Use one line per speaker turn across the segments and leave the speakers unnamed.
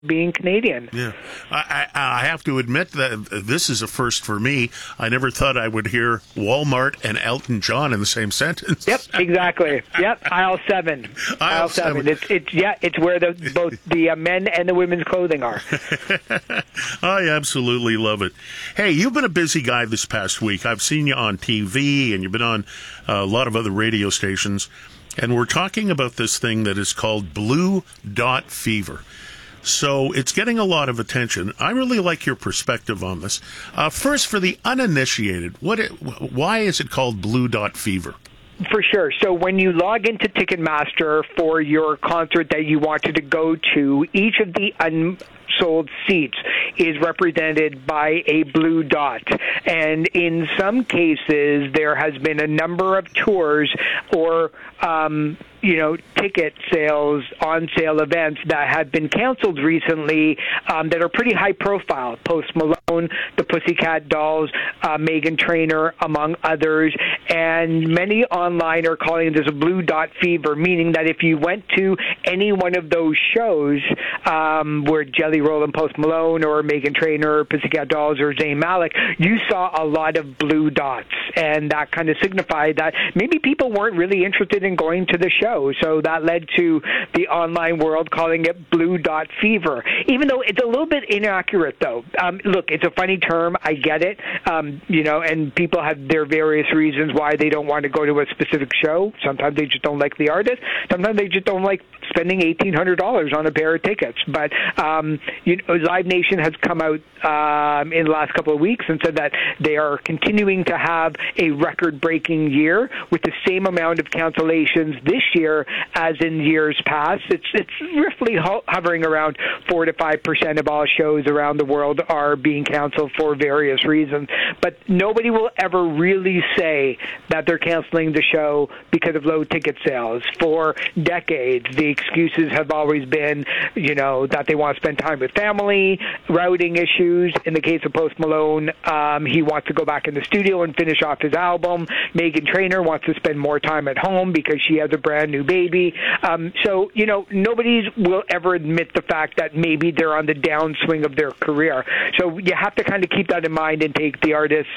being Canadian.
Yeah. I have to admit that this is a first for me. I never thought I would hear Walmart and Elton John in the same sentence.
Yep, exactly. Yep, aisle 7. Aisle 7. It's where both the men and the women's clothing are.
I absolutely love it. Hey, you've been a busy guy this past week. I've seen you on TV, and you've been on a lot of other radio stations. And we're talking about this thing that is called Blue Dot Fever. So it's getting a lot of attention. I really like your perspective on this. First, for the uninitiated, why is it called Blue Dot Fever?
For sure. So when you log into Ticketmaster for your concert that you wanted to go to, each of the unsold seats is represented by a blue dot. And in some cases, there has been a number of tours or ticket sales, on-sale events that have been canceled recently that are pretty high profile. Post Malone, the Pussycat Dolls, Meghan Trainor, among others. And many online are calling this a blue dot fever, meaning that if you went to any one of those shows where Jelly Roll and Post Malone or Meghan Trainor, Pussycat Dolls, or Zayn Malik, you saw a lot of blue dots. And that kind of signified that maybe people weren't really interested in going to the show. So that led to the online world calling it blue dot fever, even though it's a little bit inaccurate, though. Look, it's a funny term. I get it. And people have their various reasons why they don't want to go to a specific show. Sometimes they just don't like the artist. Sometimes they just don't like spending $1,800 on a pair of tickets. But Live Nation has come out in the last couple of weeks and said that they are continuing to have a record-breaking year with the same amount of cancellations this year as in years past. It's roughly hovering around 4 to 5% of all shows around the world are being canceled for various reasons. But nobody will ever really say that they're canceling the show because of low ticket sales. For decades, the excuses have always been, that they want to spend time with family, routing issues. In the case of Post Malone, he wants to go back in the studio and finish off his album. Meghan Trainor wants to spend more time at home because she has a brand new baby. Nobody will ever admit the fact that maybe they're on the downswing of their career. So you have to kind of keep that in mind and take the artist's,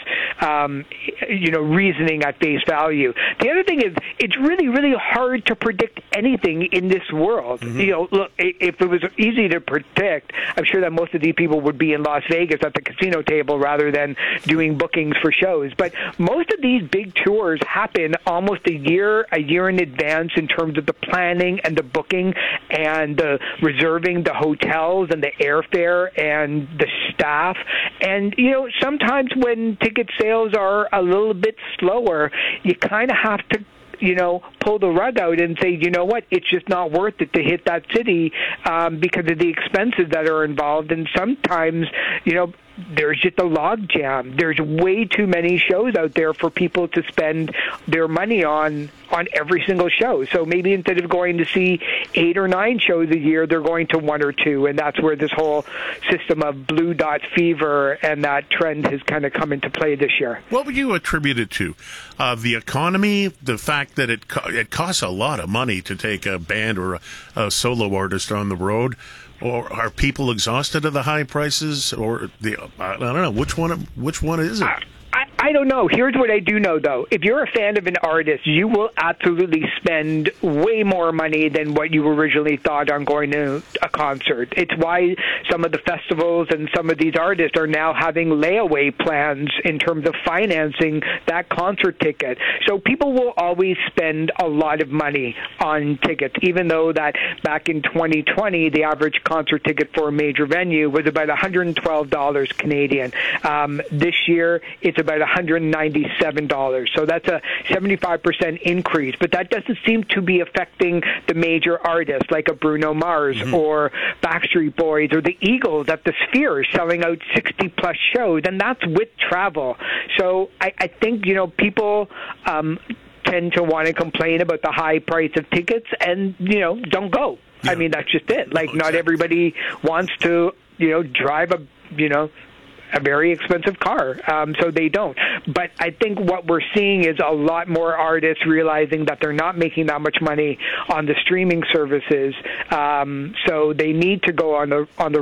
reasoning at face value. The other thing is, it's really, really hard to predict anything in this world. Mm-hmm. Look, if it was easy to predict, I'm sure that most of these people would be in Las Vegas at the casino table rather than doing bookings for shows. But most of these big tours happen almost a year in advance in terms of the planning and the booking and the reserving the hotels and the airfare and the staff. And, sometimes when ticket sales are a little bit slower, you kind of have to pull the rug out and say, you know what, it's just not worth it to hit that city because of the expenses that are involved. And sometimes, there's just a log jam. There's way too many shows out there for people to spend their money on every single show. So maybe instead of going to see 8 or 9 shows a year, they're going to 1 or 2. And that's where this whole system of blue dot fever and that trend has kind of come into play this year.
What would you attribute it to? The economy, the fact that it costs a lot of money to take a band or a solo artist on the road? Or are people exhausted of the high prices? Or I don't know, which one is it?
I don't know. Here's what I do know, though. If you're a fan of an artist, you will absolutely spend way more money than what you originally thought on going to a concert. It's why some of the festivals and some of these artists are now having layaway plans in terms of financing that concert ticket. So people will always spend a lot of money on tickets, even though that back in 2020, the average concert ticket for a major venue was about $112 Canadian. This year, it's about $197. So that's a 75% increase. But that doesn't seem to be affecting the major artists like a Bruno Mars or Backstreet Boys or the Eagles at the Sphere selling out 60-plus shows, and that's with travel. So I think, people tend to want to complain about the high price of tickets and, don't go. Yeah. I mean, that's just it. Like, not everybody wants to, drive a very expensive car, so they don't. But I think what we're seeing is a lot more artists realizing that they're not making that much money on the streaming services, so they need to go on the